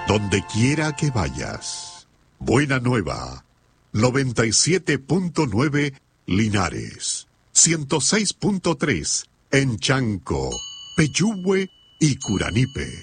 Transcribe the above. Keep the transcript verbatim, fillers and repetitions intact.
Donde quiera que vayas. Buena Nueva, noventa y siete punto nueve Linares, ciento seis punto tres en Chanco, Peyúgue y Curanipe.